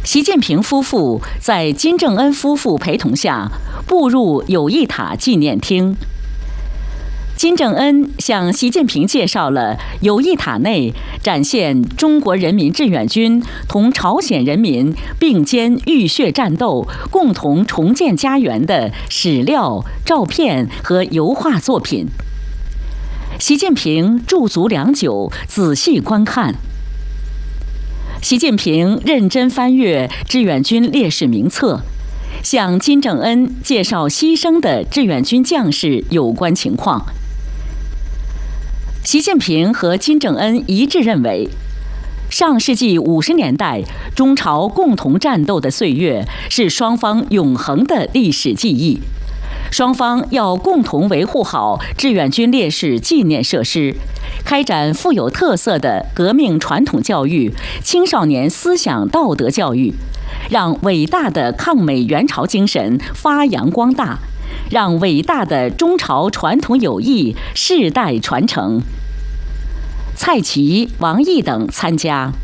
习近平夫妇在金正恩夫妇陪同下步入友谊塔纪念厅。金正恩向习近平介绍了友谊塔内展现中国人民志愿军同朝鲜人民并肩浴血战斗、共同重建家园的史料、照片和油画作品。习近平驻足良久，仔细观看。习近平认真翻阅志愿军烈士名册，向金正恩介绍牺牲的志愿军将士有关情况。习近平和金正恩一致认为，上世纪50年代中朝共同战斗的岁月是双方永恒的历史记忆，双方要共同维护好志愿军烈士纪念设施，开展富有特色的革命传统教育、青少年思想道德教育，让伟大的抗美援朝精神发扬光大，让伟大的中朝传统友谊世代传承。蔡奇、王毅等参加。